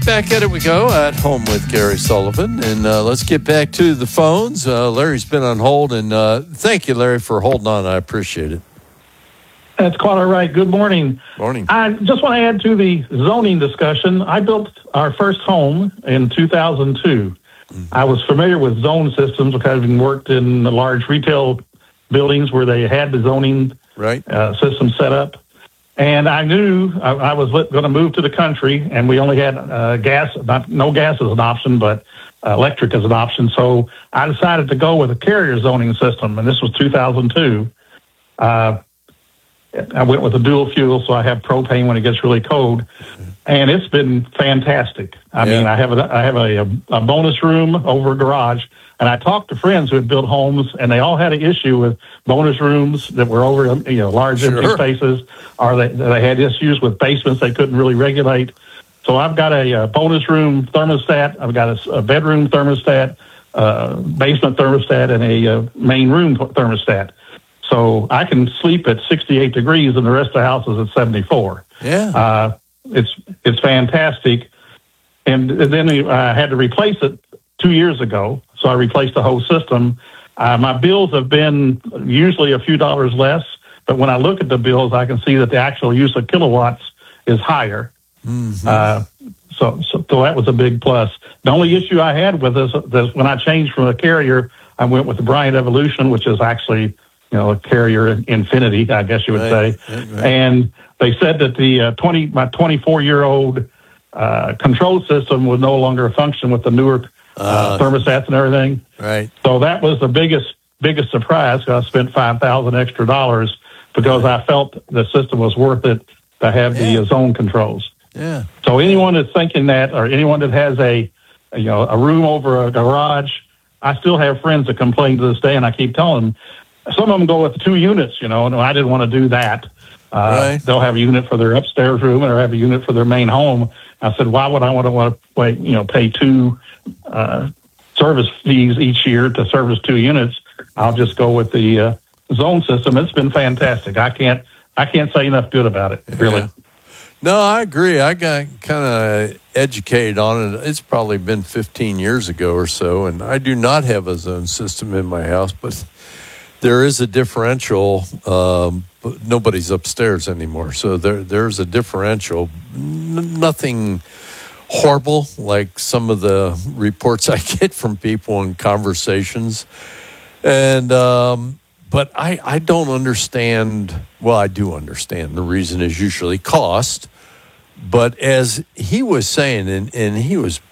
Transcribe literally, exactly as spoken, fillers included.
back at it we go at Home with Gary Sullivan. And uh, let's get back to the phones. Uh, Larry's been on hold, and uh, thank you, Larry, for holding on. I appreciate it. That's quite all right. Good morning. Morning. I just want to add to the zoning discussion. I built our first home in two thousand two. Mm-hmm. I was familiar with zone systems because I've worked in the large retail buildings where they had the zoning right. uh, system set up. And I knew I, I was going to move to the country, and we only had uh, gas, not no gas as an option, but uh, electric as an option. So I decided to go with a carrier zoning system, and this was two thousand two. Uh, I went with a dual fuel, so I have propane when it gets really cold, and it's been fantastic. I yeah. mean, I have a, I have a, a bonus room over a garage, and I talked to friends who had built homes, and they all had an issue with bonus rooms that were over, you know, large sure. empty spaces, or they, they had issues with basements they couldn't really regulate. So I've got a, a bonus room thermostat, I've got a, a bedroom thermostat, uh, basement thermostat, and a uh, main room thermostat. So I can sleep at sixty-eight degrees, and the rest of the house is at seventy-four. Yeah, uh, it's it's fantastic. And then I had to replace it two years ago, so I replaced the whole system. Uh, my bills have been usually a few dollars less, but when I look at the bills, I can see that the actual use of kilowatts is higher. Mm-hmm. Uh, so, so, so that was a big plus. The only issue I had with this is when I changed from a carrier, I went with the Bryant Evolution, which is actually, you know, a carrier infinity, I guess you would right, say. right, right. And they said that the uh, twenty my twenty-four year old uh, control system would no longer function with the newer uh, uh, thermostats and everything. Right. So that was the biggest biggest surprise. Because I spent five thousand extra dollars because right. I felt the system was worth it to have yeah. the uh, zone controls. Yeah. So anyone that's thinking that, or anyone that has a, a you know a room over a garage, I still have friends that complain to this day, and I keep telling them. Some of them go with two units, you know, and I didn't want to do that. Uh, right. They'll have a unit for their upstairs room and have a unit for their main home. I said, why would I want to want to pay, you know, pay two uh, service fees each year to service two units? I'll just go with the uh, zone system. It's been fantastic. I can't, I can't say enough good about it. Really. Yeah. No, I agree. I got kind of educated on it. It's probably been fifteen years ago or so, and I do not have a zone system in my house, but there is a differential, um, but nobody's upstairs anymore. So there, there's a differential. N- nothing horrible like some of the reports I get from people in conversations. And, um, but I, I don't understand. Well, I do understand. The reason is usually cost. But as he was saying, and, and he was